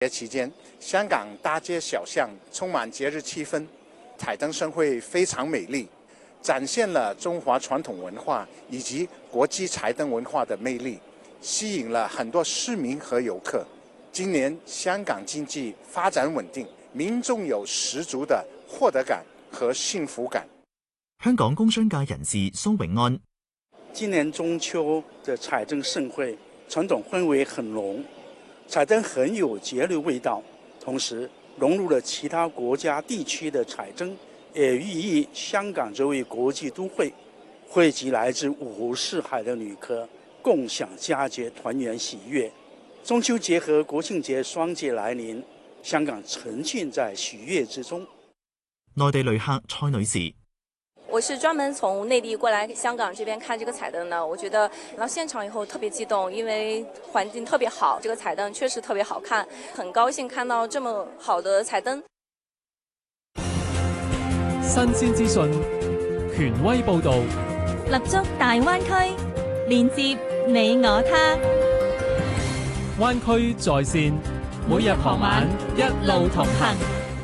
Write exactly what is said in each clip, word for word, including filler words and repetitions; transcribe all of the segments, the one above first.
節期間，香港大街小巷充滿節日氣氛，彩燈盛會非常美麗，展現了中華傳統文化以及國際彩燈文化的魅力，吸引了很多市民和遊客。今年香港經濟發展穩定，民眾有十足的獲得感和幸福感。 香港工商界人士蘇永安： 今年中秋的彩燈盛會，傳統氛圍很濃，彩燈很有節日味道，同時融入了其他國家地區的彩燈，也寓意香港這位國際都會匯集來自五湖四海的旅客，共享佳節，團圓喜悅。中秋節和國慶節雙節來臨，香港沉浸在喜悅之中。 內地旅客蔡女士： 我是專門從內地過來香港這邊看這個彩燈的，我覺得到現場以後特別激動，因為環境特別好，這個彩燈確實特別好看，很高興看到這麼好的彩燈。 新鮮資訊，權威報導， 立足大灣區，連接你我他。 灣區在線，每日傍晚一路同行。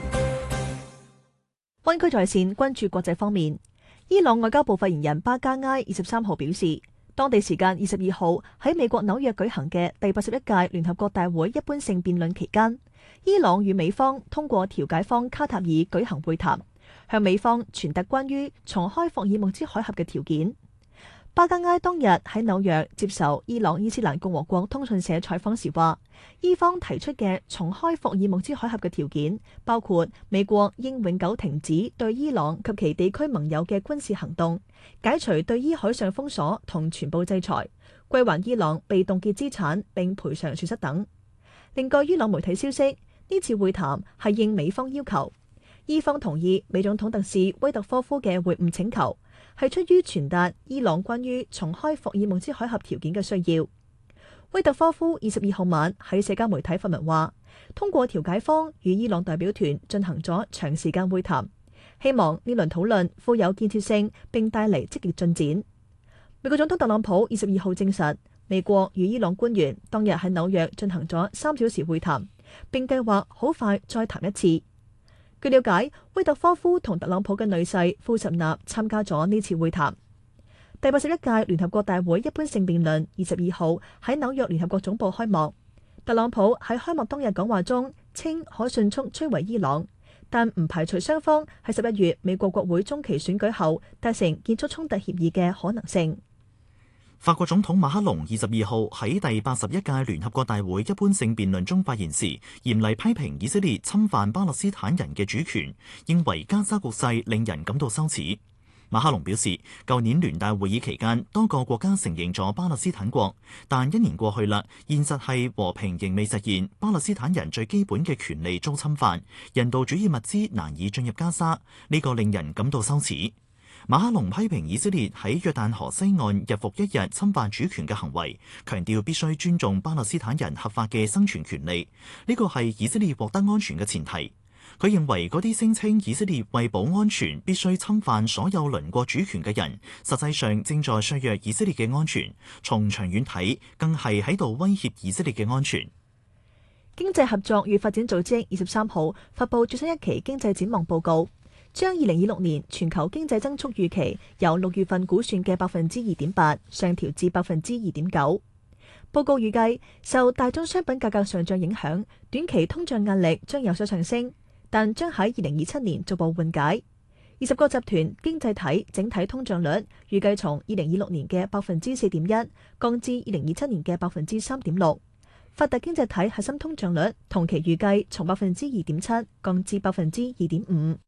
灣區在線關注國際方面。伊朗外交部發言人巴加埃二十三號表示，當地時間二十二號喺美國紐約舉行嘅第八十一屆聯合國大會一般性辯論期間，伊朗與美方通過調解方卡塔爾舉行會談，向美方傳達關於重開霍爾木茲海峽嘅條件。巴加埃當日喺紐約接受伊朗伊斯蘭共和國通訊社採訪時話，伊方提出嘅重開霍爾木茲海峽嘅條件包括美國應永久停止對伊朗及其地區盟友嘅軍事行動，解除對伊海上封鎖同全部制裁，歸還伊朗被凍結資產並賠償損失等。另據伊朗媒體消息，呢次會談係應美方要求，伊方同意美總統特使威特科夫嘅會晤請求，係出於傳達伊朗關於重開霍爾木茲海峽條件嘅需要。威特科夫二十二號晚喺社交媒體發文話，通過調解方與伊朗代表團進行咗長時間會談，希望呢輪討論富有建設性並帶嚟積極進展。美國總統特朗普二十二號證實，美國與伊朗官員當日喺紐約進行咗三小時會談，並計劃好快再談一次。據了解，威特科夫同特朗普嘅女婿庫什納參加咗呢次會談。第八十一屆聯合國大會一般性辯論二十二號喺紐約聯合國總部開幕。特朗普喺開幕當日講話中稱可迅速摧毀伊朗，但唔排除雙方喺十一月美國國會中期選舉後達成結束衝突協議嘅可能性。 法國總統馬克龍二十二號喺第八十一屆聯合國大會一般性辯論中發言時，嚴厲批評以色列侵犯巴勒斯坦人嘅主權，認為加沙局勢令人感到羞恥。馬克龍表示，舊年聯大會議期間，多個國家承認咗巴勒斯坦國，但一年過去啦，現實係和平仍未實現，巴勒斯坦人最基本嘅權利遭侵犯，人道主義物資難以進入加沙，呢個令人感到羞恥。馬克龍批評以色列喺約旦河西岸日復一日侵犯主權嘅行為，強調必須尊重巴勒斯坦人合法嘅生存權利，呢個係以色列獲得安全嘅前提。佢認為嗰啲聲稱以色列為保安全必須侵犯所有鄰國主權嘅人，實際上正在削弱以色列嘅安全，從長遠睇更係喺度威脅以色列嘅安全。 經濟合作與發展組織二十三號發布最新一期經濟展望報告，將二零二六年全球經濟增速預期由六月份估算嘅百分之二點八上調至百分之二點九。報告預計受大宗商品價格上漲影響，短期通脹壓力將有所上升，但將喺二零二七年逐步緩解。二十個集團經濟體整體通脹率預計從二零二六年嘅百分之四點一降至二零二七年嘅百分之三點六。發達經濟體核心通脹率同期預計從百分之二點七降至百分之二點五。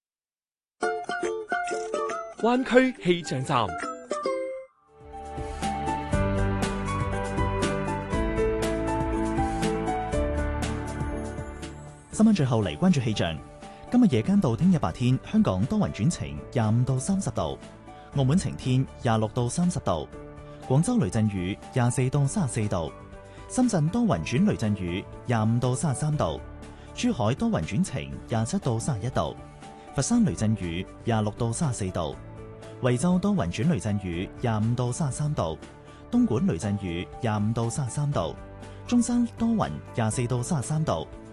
灣區氣象站， 新聞最後嚟關注氣象。今日夜間到聽日白天，香港多雲轉晴，廿五到三十度；澳門晴天，廿六到三十度；廣州雷陣雨，廿四到三十四度；深圳多雲轉雷陣雨，廿五到三十三度；珠海多雲轉晴，廿七到三十一度；佛山雷陣雨，廿六到三十四度；惠州多雲轉雷陣雨，廿五到三十三度；東莞雷陣雨，廿五到三十三度； 中山多雲，廿四到三十三度。